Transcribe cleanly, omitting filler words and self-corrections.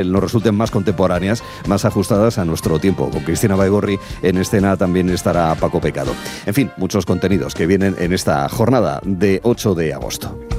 nos resulten más contemporáneas, más ajustadas a nuestro tiempo. Con Cristina Baigorri en escena también estará Paco Pecado. En fin, muchos contenidos que vienen en esta jornada de 8 de agosto.